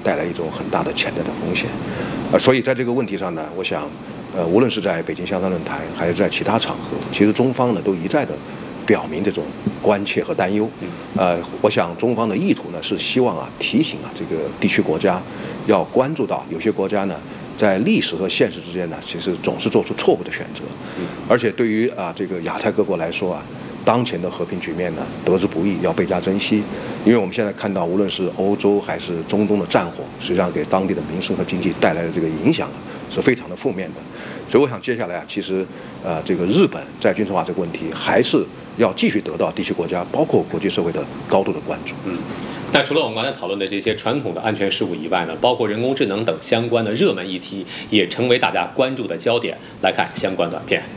带来一种很大的潜在的风险。所以在这个问题上呢，我想，无论是在北京香山论坛，还是在其他场合，其实中方呢都一再的表明这种关切和担忧。我想中方的意图呢是希望提醒这个地区国家要关注到有些国家呢在历史和现实之间呢其实总是做出错误的选择，而且对于这个亚太各国来说当前的和平局面呢得之不易，要倍加珍惜。因为我们现在看到，无论是欧洲还是中东的战火，实际上给当地的民生和经济带来的这个影响是非常的负面的。所以我想接下来其实这个日本在军事化这个问题还是要继续得到地区国家包括国际社会的高度的关注。 那除了我们刚才讨论的这些传统的安全事务以外呢，包括人工智能等相关的热门议题也成为大家关注的焦点。来看相关短片。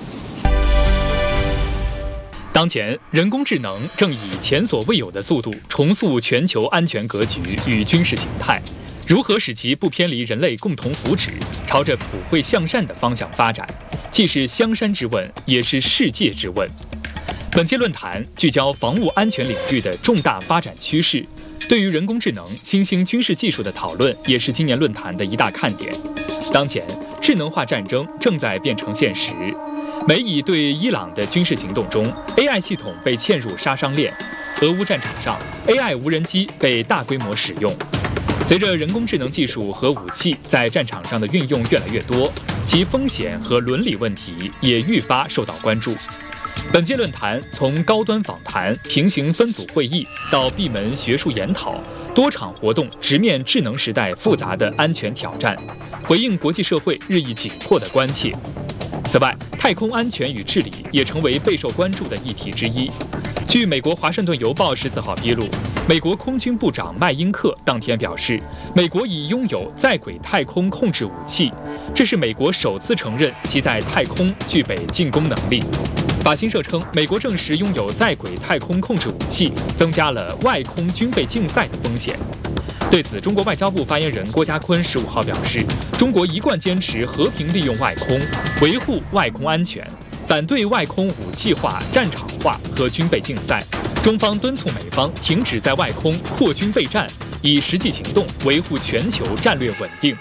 当前，人工智能正以前所未有的速度重塑全球安全格局与军事形态，如何使其不偏离人类共同福祉，朝着普惠向善的方向发展，既是香山之问，也是世界之问。本届论坛聚焦防务安全领域的重大发展趋势，对于人工智能、新兴军事技术的讨论也是今年论坛的一大看点。当前，智能化战争正在变成现实。美以对伊朗的军事行动中 ，AI 系统被嵌入杀伤链；俄乌战场上 ，AI 无人机被大规模使用。随着人工智能技术和武器在战场上的运用越来越多，其风险和伦理问题也愈发受到关注。本届论坛从高端访谈、平行分组会议到闭门学术研讨，多场活动直面智能时代复杂的安全挑战，回应国际社会日益紧迫的关切。此外，太空安全与治理也成为备受关注的议题之一。据美国《华盛顿邮报》14号披露，美国空军部长麦因克当天表示，美国已拥有在轨太空控制武器，这是美国首次承认其在太空具备进攻能力。法新社称，美国证实拥有在轨太空控制武器，增加了外空军备竞赛的风险。对此，中国外交部发言人郭家坤15号表示，中国一贯坚持和平利用外空，维护外空安全，反对外空武器化、战场化和军备竞赛。中方敦促美方停止在外空扩军备战，以实际行动维护全球战略稳定。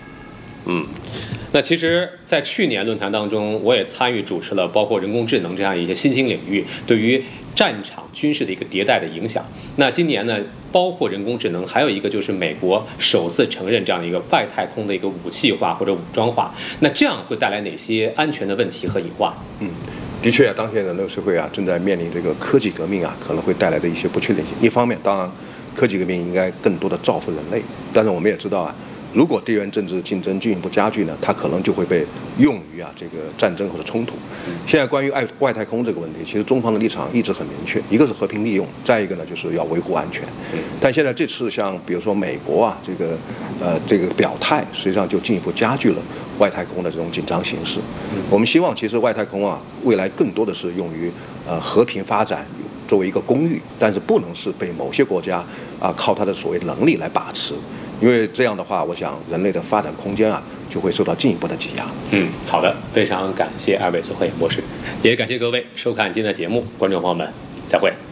那其实，在去年论坛当中，我也参与主持了包括人工智能这样一些新兴领域对于战场军事的一个迭代的影响。那今年呢，包括人工智能，还有一个就是美国首次承认这样的一个外太空的一个武器化或者武装化。那这样会带来哪些安全的问题和隐患？ 的确当前人类社会正在面临这个科技革命可能会带来的一些不确定性。一方面，当然科技革命应该更多的造福人类，但是我们也知道如果地缘政治竞争进一步加剧呢，它可能就会被用于这个战争或者冲突。现在关于外太空这个问题，其实中方的立场一直很明确，一个是和平利用，再一个呢就是要维护安全。但现在这次像比如说美国这个表态，实际上就进一步加剧了外太空的这种紧张形势。我们希望其实外太空未来更多的是用于和平发展，作为一个工具，但是不能是被某些国家靠它的所谓能力来把持。因为这样的话，我想人类的发展空间就会受到进一步的挤压。 好的，非常感谢二位做客演播室，也感谢各位收看今天的节目，观众朋友们，再会。